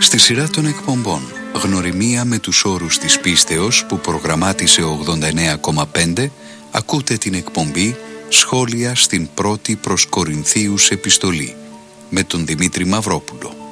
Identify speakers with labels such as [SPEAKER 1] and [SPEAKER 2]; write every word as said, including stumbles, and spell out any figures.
[SPEAKER 1] Στη σειρά των εκπομπών Γνωριμία με τους όρους της πίστεως που προγραμμάτισε ο ογδόντα εννέα κόμμα πέντε, ακούτε την εκπομπή Σχόλια στην πρώτη προς Κορινθίους επιστολή με τον Δημήτρη Μαυρόπουλο.